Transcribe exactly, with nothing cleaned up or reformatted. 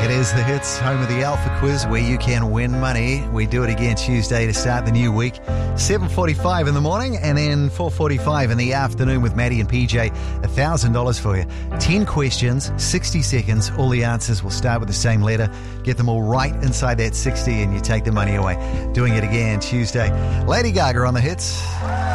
It is The Hits, home of the Alpha Quiz, where you can win money. We do it again Tuesday to start the new week. seven forty-five in the morning and then four forty-five in the afternoon with Maddie and P J. one thousand dollars for you. ten questions, sixty seconds. All the answers will start with the same letter. Get them all right inside that sixty and you take the money away. Doing it again Tuesday. Lady Gaga on The Hits.